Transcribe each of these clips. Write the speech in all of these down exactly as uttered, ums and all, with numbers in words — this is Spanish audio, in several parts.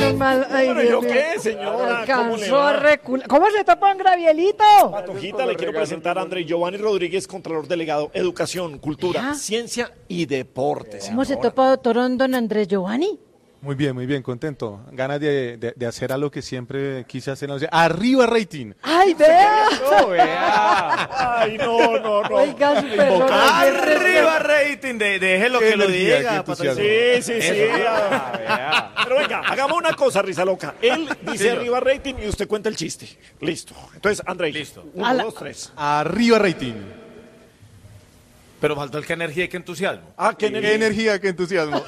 menos mal. Ay, ¿Pero Dios yo mío. qué, señora? ¿Cómo le Alcanzó va? a recular. ¿Cómo se topa un Gravielito? Patojita, le quiero presentar a André Giovanni Rodríguez, Contralor Delegado, Educación, Cultura, ¿Ya? Ciencia y Deporte. ¿Cómo se señora. topa doctor don Andrés Giovanni? Muy bien, muy bien, contento. Ganas de, de, de hacer algo que siempre quise hacer. No sé, ¡arriba rating! ¡Ay, vea! No, vea. Ay, no, no, no. Oiga, super Arriba rating, de, déjelo que Qué lo energía, diga. qué Patricio. entusiasmo. Sí, sí, sí. Eso. Ah, vea. Pero venga, hagamos una cosa, risa loca. Él dice Señor. arriba rating y usted cuenta el chiste. Listo. Entonces, André. Listo. Uno, A la- dos, tres. ¡Arriba rating! Pero faltó el que energía y que entusiasmo. Ah, qué ¡Qué energía. energía, qué entusiasmo!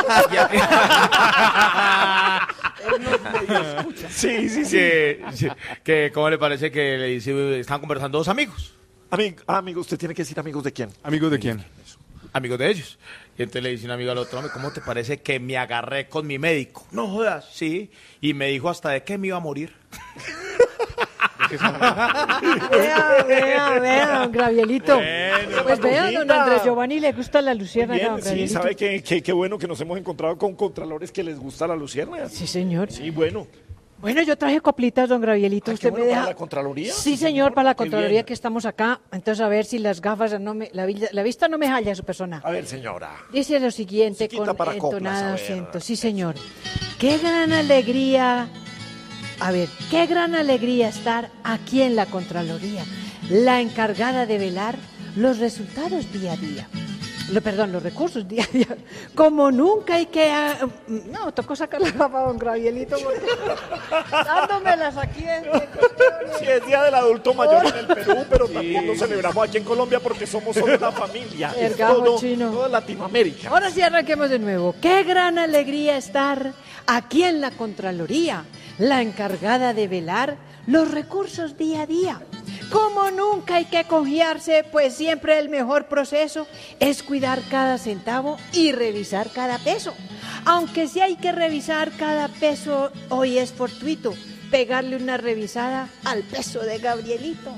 Sí, sí, sí. que, que, ¿cómo le parece que le dice, están conversando dos amigos? Amigo, ah, amigo, usted tiene que decir amigos de quién. ¿Amigos de quién? Amigos de ellos. Y entonces le dice un amigo al otro, hombre, ¿cómo te parece que me agarré con mi médico? No jodas, sí. Y me dijo hasta de qué me iba a morir. Vea, vea, vea, don Gravielito. Bueno, Pues vea, don Patojita. Andrés Giovanni le gusta la luciérnaga, Bien, don sí, Gravielito. sabe que que- qué bueno que nos hemos encontrado con contralores que les gusta la luciérnaga. Sí, señor. Sí, bueno. Bueno, yo traje coplitas, don Gravielito. Ah, qué ¿Usted bueno, me ¿para deja? la Contraloría? Sí, Sí, señor, señor, para la qué Contraloría bien. que estamos acá. Entonces, a ver si las gafas no me... La, vi- la vista no me jalla su persona. A ver, señora. Dice lo siguiente Musiquita con para coplas, entonado a ver. acento. Sí, señor. Qué gran alegría. A ver, qué gran alegría estar aquí en la Contraloría, la encargada de velar los resultados día a día. Lo, perdón, los recursos día a día. Como nunca hay que... ah, no, tocó sacar la gafa, don Gravielito, porque- dándomelas aquí en... Sí, es Día del Adulto Mayor en el Perú, pero también lo celebramos aquí en Colombia porque somos solo una familia. El Es gajo todo- chino. Toda Latinoamérica. Ahora sí arranquemos de nuevo. Qué gran alegría estar aquí en la Contraloría, la encargada de velar los recursos día a día. Como nunca hay que confiarse, pues siempre el mejor proceso es cuidar cada centavo y revisar cada peso. Aunque sí hay que revisar cada peso, hoy es fortuito pegarle una revisada al peso de Gabrielito.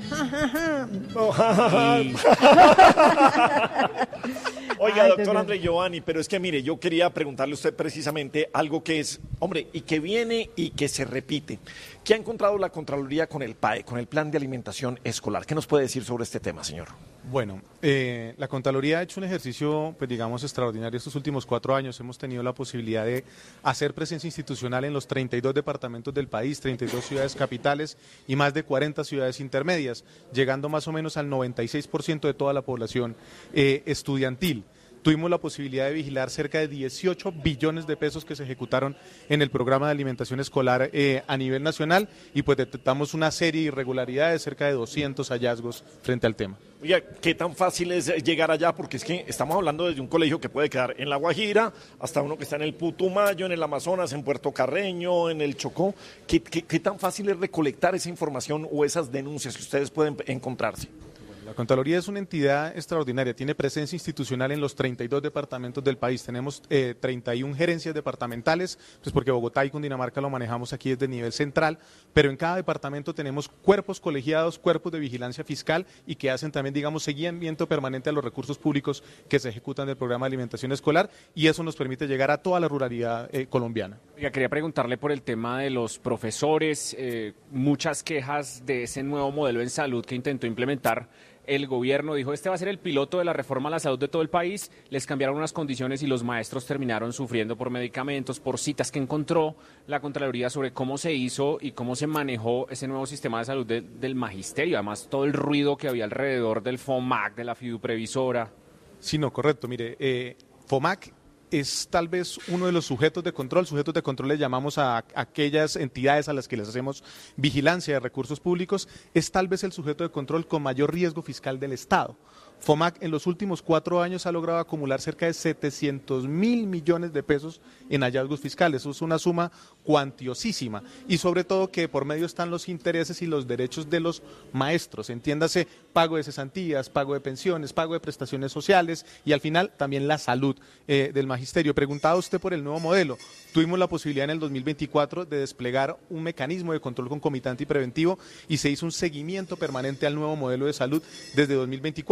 Oiga, Ay, doctor doctor. André Giovanni, pero es que mire, yo quería preguntarle a usted precisamente algo que es, hombre, y que viene y que se repite. ¿Qué ha encontrado la Contraloría con el P A E, con el Plan de Alimentación Escolar? ¿Qué nos puede decir sobre este tema, señor? Bueno, eh, la Contraloría ha hecho un ejercicio, pues digamos, extraordinario estos últimos cuatro años. Hemos tenido la posibilidad de hacer presencia institucional en los treinta y dos departamentos del país, treinta y dos ciudades capitales y más de cuarenta ciudades intermedias, llegando más o menos al noventa y seis por ciento de toda la población eh, estudiantil. Tuvimos la posibilidad de vigilar cerca de dieciocho billones de pesos que se ejecutaron en el programa de alimentación escolar eh, a nivel nacional y pues detectamos una serie de irregularidades, cerca de doscientos hallazgos frente al tema. Oiga, ¿qué tan fácil es llegar allá? Porque es que estamos hablando desde un colegio que puede quedar en La Guajira hasta uno que está en el Putumayo, en el Amazonas, en Puerto Carreño, en el Chocó. ¿Qué, qué, qué tan fácil es recolectar esa información o esas denuncias que ustedes pueden encontrarse? La Contraloría es una entidad extraordinaria, tiene presencia institucional en los treinta y dos departamentos del país, tenemos eh, treinta y una gerencias departamentales, pues porque Bogotá y Cundinamarca lo manejamos aquí desde nivel central, pero en cada departamento tenemos cuerpos colegiados, cuerpos de vigilancia fiscal y que hacen también, digamos, seguimiento permanente a los recursos públicos que se ejecutan del programa de alimentación escolar y eso nos permite llegar a toda la ruralidad eh, colombiana. Oiga, quería preguntarle por el tema de los profesores, eh, muchas quejas de ese nuevo modelo en salud que intentó implementar el gobierno. Dijo, este va a ser el piloto de la reforma a la salud de todo el país. Les cambiaron unas condiciones y los maestros terminaron sufriendo por medicamentos, por citas que encontró la Contraloría sobre cómo se hizo y cómo se manejó ese nuevo sistema de salud de- del magisterio. Además, todo el ruido que había alrededor del FOMAC, de la fiduprevisora. Sí, no, correcto. Mire, eh, FOMAC es tal vez uno de los sujetos de control. Sujetos de control le llamamos a, a aquellas entidades a las que les hacemos vigilancia de recursos públicos. Es tal vez el sujeto de control con mayor riesgo fiscal del Estado. FOMAC en los últimos cuatro años ha logrado acumular cerca de setecientos mil millones de pesos en hallazgos fiscales. Eso es una suma cuantiosísima y sobre todo que por medio están los intereses y los derechos de los maestros. Entiéndase, pago de cesantías, pago de pensiones, pago de prestaciones sociales y al final también la salud eh, del magisterio. Preguntaba usted por el nuevo modelo. Tuvimos la posibilidad en el dos mil veinticuatro de desplegar un mecanismo de control concomitante y preventivo y se hizo un seguimiento permanente al nuevo modelo de salud desde dos mil veinticuatro, donde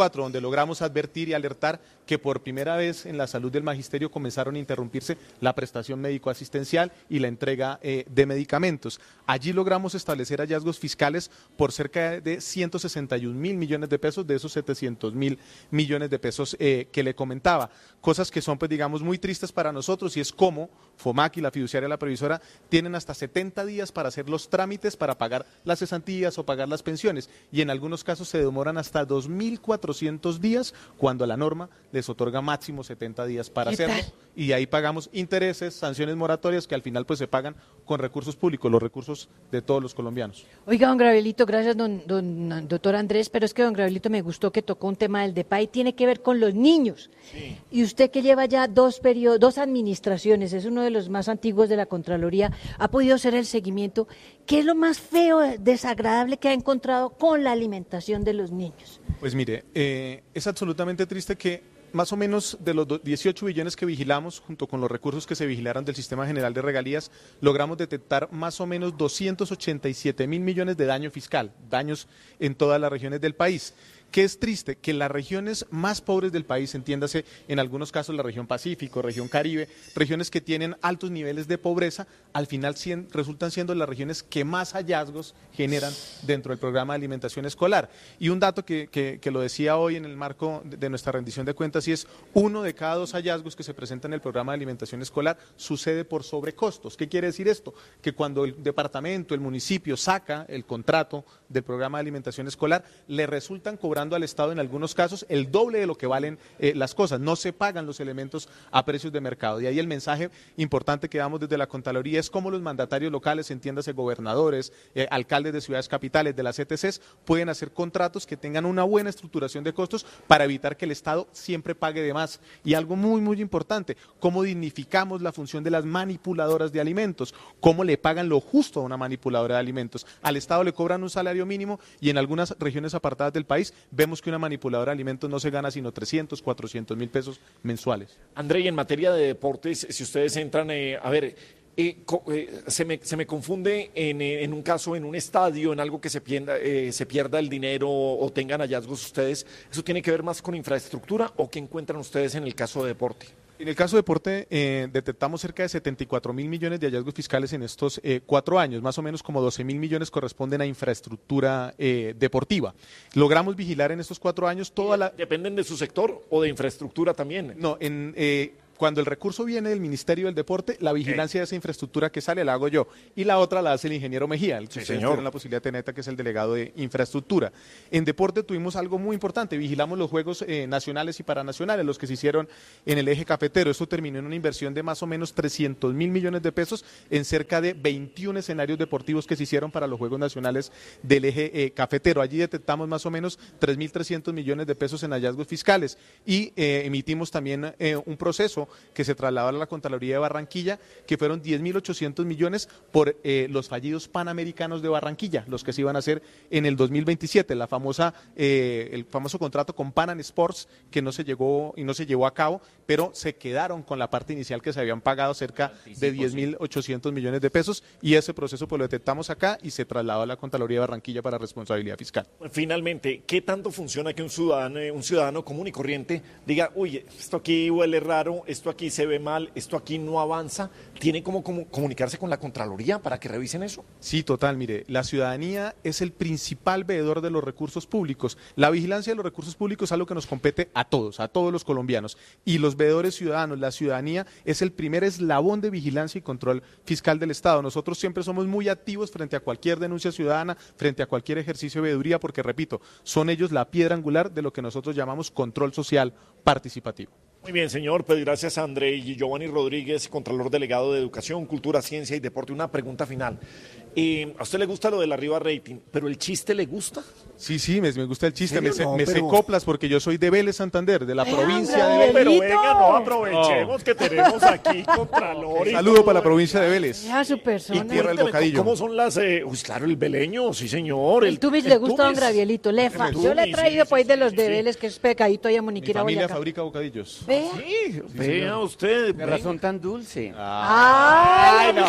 logramos advertir y alertar que por primera vez en la salud del magisterio comenzaron a interrumpirse la prestación médico-asistencial y la entrega eh, de medicamentos. Allí logramos establecer hallazgos fiscales por cerca de ciento sesenta y un mil millones de pesos, de esos setecientos mil millones de pesos eh, que le comentaba. Cosas que son, pues digamos, muy tristes para nosotros, y es como FOMAC y la fiduciaria La Previsora tienen hasta setenta días para hacer los trámites para pagar las cesantías o pagar las pensiones, y en algunos casos se demoran hasta dos mil cuatrocientos días, cuando la norma les otorga máximo setenta días para hacerlo, tal? y ahí pagamos intereses, sanciones moratorias que al final pues se pagan con recursos públicos, los recursos de todos los colombianos. Oiga, don Gravelito, gracias, don, don doctor Andrés, pero es que don Gravelito me gustó que tocó un tema del DEPA y tiene que ver con los niños. Sí. Y usted que lleva ya dos periodos, dos administraciones, es uno de los más antiguos de la Contraloría, ha podido hacer el seguimiento. ¿Qué es lo más feo, desagradable que ha encontrado con la alimentación de los niños? Pues mire, eh, es absolutamente triste que más o menos de los dieciocho billones que vigilamos, junto con los recursos que se vigilaron del Sistema General de Regalías, logramos detectar más o menos doscientos ochenta y siete mil millones de daño fiscal, daños en todas las regiones del país. ¿Qué es triste? Que las regiones más pobres del país, entiéndase en algunos casos la región Pacífico, región Caribe, regiones que tienen altos niveles de pobreza, al final cien, resultan siendo las regiones que más hallazgos generan dentro del programa de alimentación escolar. Y un dato que, que, que lo decía hoy en el marco de, de nuestra rendición de cuentas, y es uno de cada dos hallazgos que se presentan en el programa de alimentación escolar sucede por sobrecostos. ¿Qué quiere decir esto? Que cuando el departamento, el municipio saca el contrato del programa de alimentación escolar, le resultan cobrando al Estado en algunos casos el doble de lo que valen eh, las cosas, no se pagan los elementos a precios de mercado. Y ahí el mensaje importante que damos desde la Contraloría es cómo los mandatarios locales, entiéndase gobernadores, eh, alcaldes de ciudades capitales, de las E T Cs, pueden hacer contratos que tengan una buena estructuración de costos para evitar que el Estado siempre pague de más. Y algo muy, muy importante, cómo dignificamos la función de las manipuladoras de alimentos, cómo le pagan lo justo a una manipuladora de alimentos. Al Estado le cobran un salario mínimo y en algunas regiones apartadas del país vemos que una manipuladora de alimentos no se gana sino trescientos, cuatrocientos mil pesos mensuales. André, y en materia de deportes, si ustedes entran, eh, a ver, eh, co, eh, se, me, se me confunde en, eh, en un caso, en un estadio, en algo que se pierda, eh, se pierda el dinero o tengan hallazgos ustedes, ¿eso tiene que ver más con infraestructura o qué encuentran ustedes en el caso de deporte? En el caso de deporte, eh, detectamos cerca de setenta y cuatro mil millones de hallazgos fiscales en estos eh, cuatro años, más o menos como doce mil millones corresponden a infraestructura eh, deportiva. Logramos vigilar en estos cuatro años toda la... ¿Dependen de su sector o de infraestructura también? No, en... Eh, Cuando el recurso viene del Ministerio del Deporte, la vigilancia de esa infraestructura que sale la hago yo, y la otra la hace el ingeniero Mejía, el que sí, ustedes señor. tienen la posibilidad de tener, que es el delegado de infraestructura. En deporte tuvimos algo muy importante, vigilamos los Juegos eh, Nacionales y Paranacionales, los que se hicieron en el eje cafetero. Esto terminó en una inversión de más o menos trescientos mil millones de pesos en cerca de veintiún escenarios deportivos que se hicieron para los Juegos Nacionales del eje eh, cafetero. Allí detectamos más o menos tres mil trescientos millones de pesos en hallazgos fiscales y eh, emitimos también eh, un proceso que se trasladó a la Contraloría de Barranquilla, que fueron diez mil ochocientos millones por eh, los fallidos Panamericanos de Barranquilla, los que se iban a hacer en el dos mil veintisiete, la famosa, eh, el famoso contrato con Pan Am Sports, que no se llegó y no se llevó a cabo, pero se quedaron con la parte inicial que se habían pagado cerca de diez mil ochocientos millones de pesos, y ese proceso pues lo detectamos acá y se trasladó a la Contraloría de Barranquilla para responsabilidad fiscal. Finalmente, ¿qué tanto funciona que un ciudadano, un ciudadano común y corriente diga, uy, esto aquí huele raro, esto aquí se ve mal, esto aquí no avanza? ¿Tiene como, como comunicarse con la Contraloría para que revisen eso? Sí, total, mire, la ciudadanía es el principal veedor de los recursos públicos. La vigilancia de los recursos públicos es algo que nos compete a todos, a todos los colombianos, y los veedores ciudadanos, la ciudadanía es el primer eslabón de vigilancia y control fiscal del Estado. Nosotros siempre somos muy activos frente a cualquier denuncia ciudadana, frente a cualquier ejercicio de veeduría, porque repito, son ellos la piedra angular de lo que nosotros llamamos control social participativo. Muy bien, señor, pues gracias a André y Giovanni Rodríguez, Contralor Delegado de Educación, Cultura, Ciencia y Deporte. Una pregunta final. Eh, a usted le gusta lo del arriba rating, pero ¿el chiste le gusta? Sí, sí, me, me gusta el chiste, me, sé, no, me pero... sé coplas porque yo soy de Vélez Santander, de la Venga, provincia de Vélez. Pero venga, no aprovechemos oh. que tenemos aquí Contralor. Un saludo para la provincia de Vélez. Ya su persona. Y tierra del bocadillo. ¿Cómo son las...? Eh, uy, claro, el veleño, sí señor. El, el tubis le gusta a don Gravielito, lefa. El Yo le he tubis, traído sí, pues sí, de los sí, de sí. Vélez, que es pecadito allá a Mi Moniquira, familia Boyacá. fabrica bocadillos. Vea. Sí, vea usted. Qué razón tan dulce. Ay, Ay, no.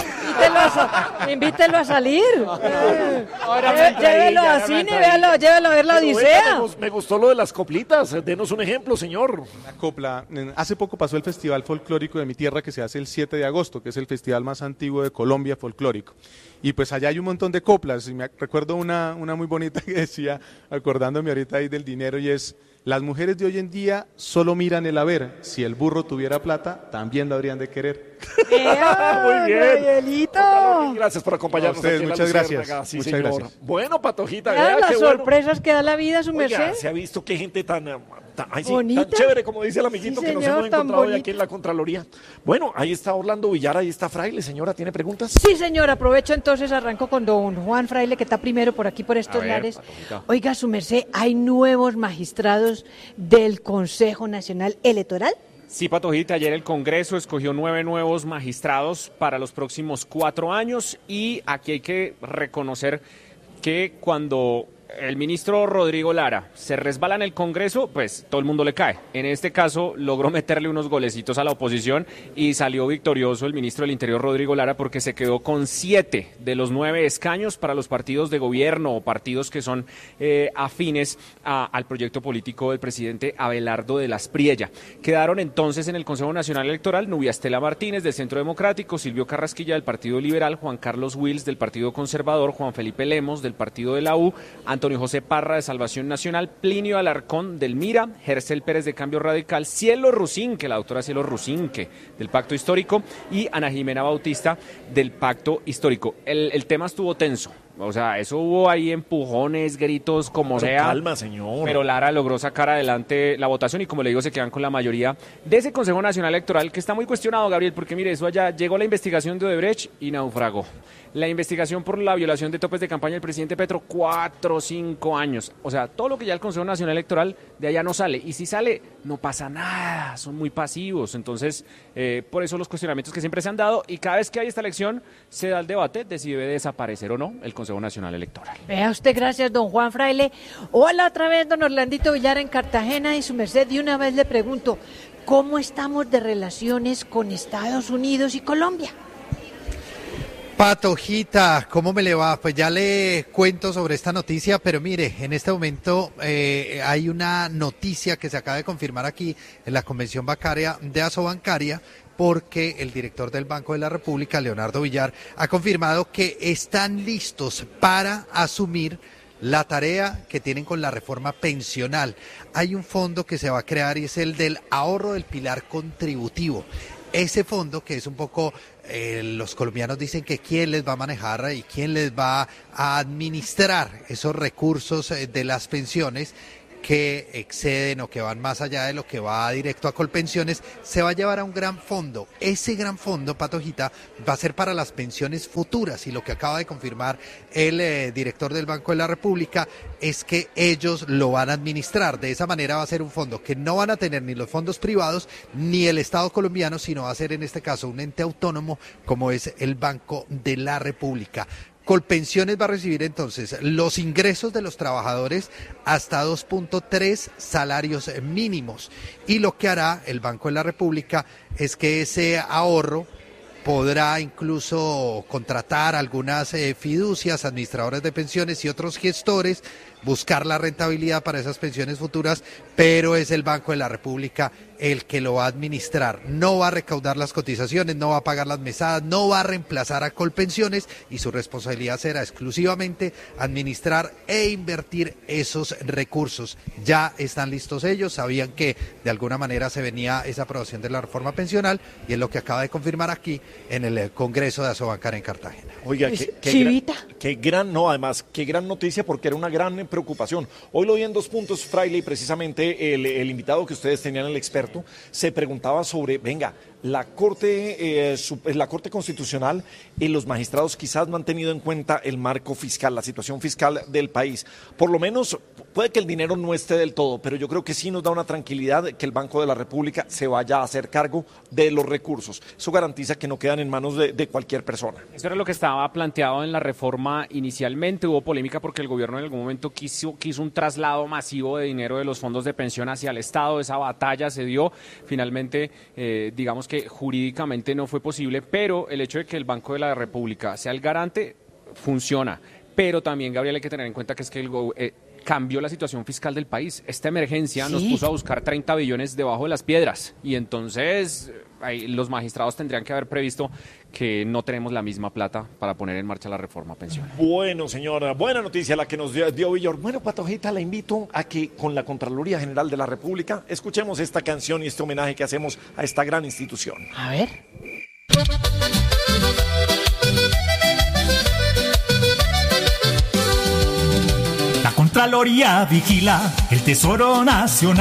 invítelo a, sa- invítelo a salir. Eh, Ahora me lle- entraí, llévelo ya a me cine, entraí. véalo, llévelo a ver la Pero venga, Odisea. me, gus- me gustó lo de las coplitas. Denos un ejemplo, señor. Una copla. Hace poco pasó el Festival Folclórico de mi tierra que se hace el siete de agosto, que es el festival más antiguo de Colombia folclórico. Y pues allá hay un montón de coplas. Y me ac- recuerdo una, una muy bonita que decía, acordándome ahorita ahí del dinero, y es: las mujeres de hoy en día solo miran el haber. Si el burro tuviera plata, también lo habrían de querer. Muy bien. Gabrielito. Gracias por acompañarnos. A ustedes, aquí en La muchas Luciérnaga. gracias, Sí, muchas señor. gracias. Bueno, Patojita, Vean vea las qué bueno. sorpresas que da la vida, su Oiga, merced. se ha visto qué gente tan, eh, tan, ay, sí, Bonita. tan chévere, como dice el amiguito, Sí, que nos señor, hemos tan encontrado hoy bonita. aquí en la Contraloría. Bueno, ahí está Orlando Villar, ahí está Fraile. Señora, ¿tiene preguntas? Sí, señor, aprovecho entonces, arranco con don Juan Fraile, que está primero por aquí, por estos ver, lares. Patojita. Oiga, su merced, ¿hay nuevos magistrados del Consejo Nacional Electoral? Sí, Patojita, ayer el Congreso escogió nueve nuevos magistrados para los próximos cuatro años y aquí hay que reconocer que cuando el ministro Rodrigo Lara se resbala en el Congreso, pues todo el mundo le cae. En este caso logró meterle unos golecitos a la oposición y salió victorioso el ministro del Interior Rodrigo Lara porque se quedó con siete de los nueve escaños para los partidos de gobierno o partidos que son eh, afines a- al proyecto político del presidente Abelardo de las Priella. Quedaron entonces en el Consejo Nacional Electoral Nubia Estela Martínez del Centro Democrático, Silvio Carrasquilla del Partido Liberal, Juan Carlos Wills del Partido Conservador, Juan Felipe Lemos del Partido de la U, Antonio José Parra de Salvación Nacional, Plinio Alarcón del Mira, Gercel Pérez de Cambio Radical, Cielo Rusinque, la doctora Cielo Rusinque del Pacto Histórico y Ana Jimena Bautista del Pacto Histórico. El, el tema estuvo tenso. O sea, eso hubo ahí empujones, gritos, como Pero sea. calma, señor. Pero Lara logró sacar adelante la votación y, como le digo, se quedan con la mayoría de ese Consejo Nacional Electoral que está muy cuestionado, Gabriel, porque mire, eso allá llegó la investigación de Odebrecht y naufragó. La investigación por la violación de topes de campaña del presidente Petro, cuatro o cinco años. O sea, todo lo que ya el Consejo Nacional Electoral de allá no sale. Y si sale, no pasa nada, son muy pasivos. Entonces, eh, por eso los cuestionamientos que siempre se han dado y cada vez que hay esta elección se da el debate de si debe desaparecer o no el Consejo Nacional Electoral. Vea usted, gracias, don Juan Fraile. Hola otra vez, don Orlandito Villar en Cartagena y su merced. De una vez le pregunto, ¿cómo estamos de relaciones con Estados Unidos y Colombia? Patojita, ¿cómo me le va? Pues ya le cuento sobre esta noticia, pero mire, en este momento eh, hay una noticia que se acaba de confirmar aquí en la Convención Bancaria de Asobancaria, porque el director del Banco de la República, Leonardo Villar, ha confirmado que están listos para asumir la tarea que tienen con la reforma pensional. Hay un fondo que se va a crear y es el del ahorro del pilar contributivo. Ese fondo que es un poco, eh, los colombianos dicen que quién les va a manejar y quién les va a administrar esos recursos eh, de las pensiones que exceden o que van más allá de lo que va directo a Colpensiones, se va a llevar a un gran fondo. Ese gran fondo, Patojita, va a ser para las pensiones futuras y lo que acaba de confirmar el eh, director del Banco de la República es que ellos lo van a administrar. De esa manera va a ser un fondo que no van a tener ni los fondos privados ni el Estado colombiano, sino va a ser en este caso un ente autónomo como es el Banco de la República. Colpensiones va a recibir entonces los ingresos de los trabajadores hasta dos punto tres salarios mínimos y lo que hará el Banco de la República es que ese ahorro podrá incluso contratar algunas eh, fiducias, administradores de pensiones y otros gestores, buscar la rentabilidad para esas pensiones futuras, pero es el Banco de la República el que lo va a administrar. No va a recaudar las cotizaciones, no va a pagar las mesadas, no va a reemplazar a Colpensiones y su responsabilidad será exclusivamente administrar e invertir esos recursos. Ya están listos ellos, sabían que de alguna manera se venía esa aprobación de la reforma pensional y es lo que acaba de confirmar aquí en el Congreso de Asobancar en Cartagena. Oiga, Pues, qué, qué Chivita. gran, qué gran, no, además, qué gran noticia porque era una gran eh, preocupación. Hoy lo vi en dos puntos, Fraile, y precisamente el, el invitado que ustedes tenían, el experto, se preguntaba sobre, venga, la Corte, eh, su- la Corte Constitucional y los magistrados quizás no han tenido en cuenta el marco fiscal, la situación fiscal del país. Por lo menos puede que el dinero no esté del todo, pero yo creo que sí nos da una tranquilidad que el Banco de la República se vaya a hacer cargo de los recursos. Eso garantiza que no quedan en manos de, de cualquier persona. Eso era lo que estaba planteado en la reforma inicialmente. Hubo polémica porque el gobierno en algún momento quiso, quiso un traslado masivo de dinero de los fondos de pensión hacia el Estado. Esa batalla se dio. Finalmente, eh, digamos que que jurídicamente no fue posible, pero el hecho de que el Banco de la República sea el garante funciona. Pero también, Gabriel, hay que tener en cuenta que es que el go- eh, cambió la situación fiscal del país. Esta emergencia ¿Sí? nos puso a buscar treinta billones debajo de las piedras y entonces ahí, los magistrados tendrían que haber previsto que no tenemos la misma plata para poner en marcha la reforma pensional. Bueno, señora, buena noticia la que nos dio, dio Villor. Bueno, Patojita, la invito a que con la Contraloría General de la República escuchemos esta canción y este homenaje que hacemos a esta gran institución. A ver. La Contraloría vigila el Tesoro Nacional.